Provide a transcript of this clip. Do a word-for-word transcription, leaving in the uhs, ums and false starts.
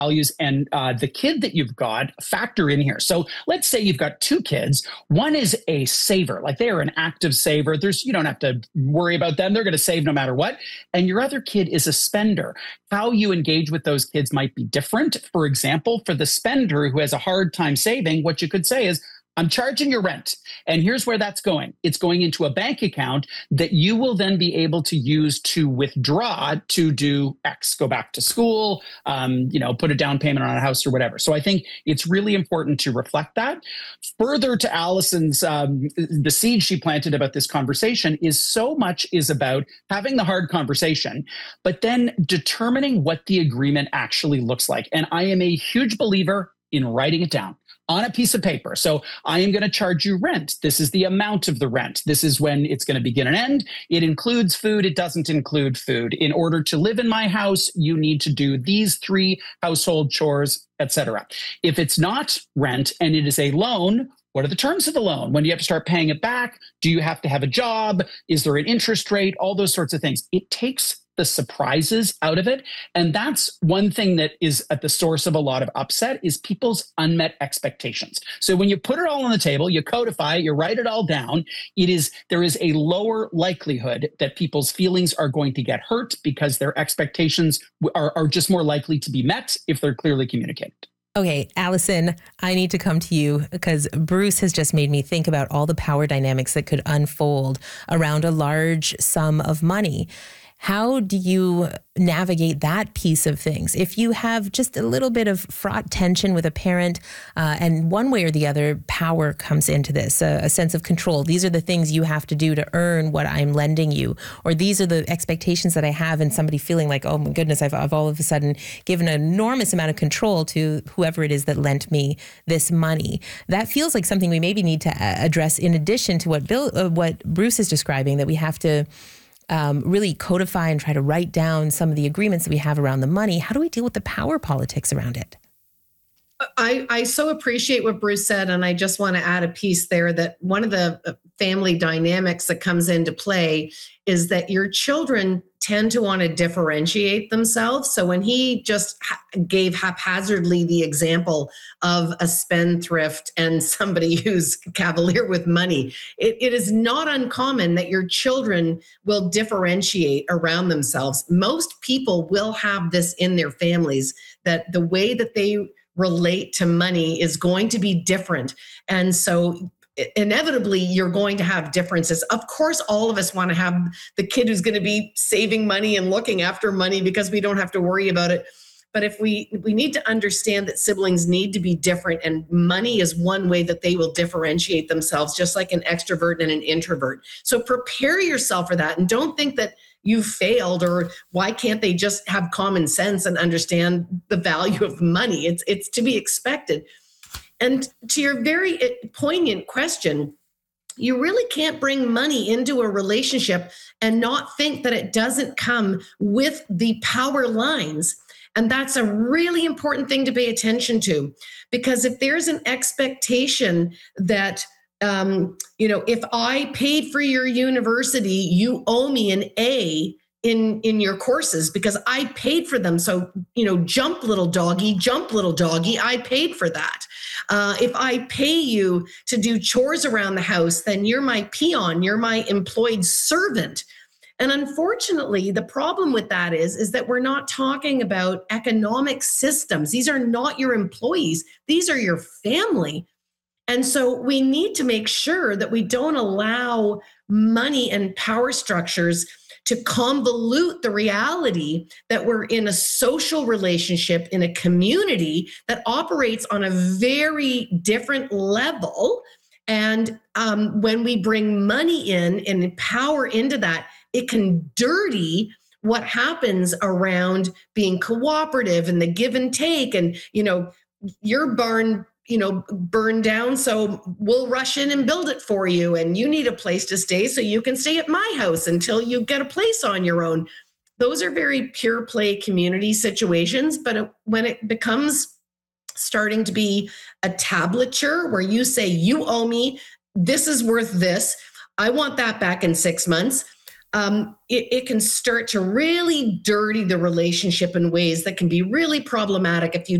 values and uh, the kid that you've got factor in here. So let's say you've got two kids. One is a saver, like they are an active saver. There's, you don't have to worry about them. They're going to save no matter what. And your other kid is a spender. How you engage with those kids might be different. For example, for the spender who has a hard time saving, what you could say is, I'm charging your rent. And here's where that's going. It's going into a bank account that you will then be able to use to withdraw to do X, go back to school, um, you know, put a down payment on a house or whatever. So I think it's really important to reflect that. Further to Allison's, um, the seed she planted about this conversation is so much is about having the hard conversation, but then determining what the agreement actually looks like. And I am a huge believer in writing it down on a piece of paper. So I am going to charge you rent. This is the amount of the rent. This is when it's going to begin and end. It includes food. It doesn't include food. In order to live in my house, you need to do these three household chores, et cetera. If it's not rent and it is a loan, what are the terms of the loan? When do you have to start paying it back? Do you have to have a job? Is there an interest rate? All those sorts of things. It takes the surprises out of it. And that's one thing that is at the source of a lot of upset is people's unmet expectations. So when you put it all on the table, you codify it, you write it all down, it is there is a lower likelihood that people's feelings are going to get hurt because their expectations are, are just more likely to be met if they're clearly communicated. Okay, Allison, I need to come to you because Bruce has just made me think about all the power dynamics that could unfold around a large sum of money. How do you navigate that piece of things? If you have just a little bit of fraught tension with a parent, uh, and one way or the other, power comes into this, a, a sense of control. These are the things you have to do to earn what I'm lending you, or these are the expectations that I have, and somebody feeling like, oh my goodness, I've, I've all of a sudden given an enormous amount of control to whoever it is that lent me this money. That feels like something we maybe need to address in addition to what Bill, uh, what Bruce is describing, that we have to Um, really codify and try to write down some of the agreements that we have around the money. How do we deal with the power politics around it? I, I so appreciate what Bruce said, and I just want to add a piece there that one of the family dynamics that comes into play is that your children tend to want to differentiate themselves. So when he just ha- gave haphazardly the example of a spendthrift and somebody who's cavalier with money, it, it is not uncommon that your children will differentiate around themselves. Most people will have this in their families, that the way that they relate to money is going to be different. And so inevitably, you're going to have differences. Of course, all of us want to have the kid who's going to be saving money and looking after money because we don't have to worry about it. But if we we need to understand that siblings need to be different, and money is one way that they will differentiate themselves, just like an extrovert and an introvert. So prepare yourself for that, and don't think that you failed, or why can't they just have common sense and understand the value of money? It's it's to be expected. And to your very poignant question, you really can't bring money into a relationship and not think that it doesn't come with the power lines. And that's a really important thing to pay attention to, because if there's an expectation that, um, you know, if I paid for your university, you owe me an A in in your courses because I paid for them. So, you know, jump little doggy, jump little doggy, I paid for that. Uh, if I pay you to do chores around the house, then you're my peon, you're my employed servant. And unfortunately, the problem with that is, is that we're not talking about economic systems. These are not your employees. These are your family. And so we need to make sure that we don't allow money and power structures to convolute the reality that we're in a social relationship in a community that operates on a very different level. And um, when we bring money in and power into that, it can dirty what happens around being cooperative and the give and take. And, you know, your barn, you know, burned down, so we'll rush in and build it for you. And you need a place to stay, so you can stay at my house until you get a place on your own. Those are very pure play community situations. But it, when it becomes starting to be a tablature where you say, you owe me, this is worth this, I want that back in six months. um, it, it can start to really dirty the relationship in ways that can be really problematic if you